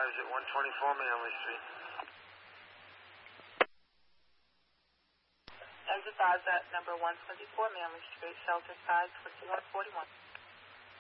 5 at 124 Manley Street. Exit 5 at number 124 Manley Street, shelter side 2141.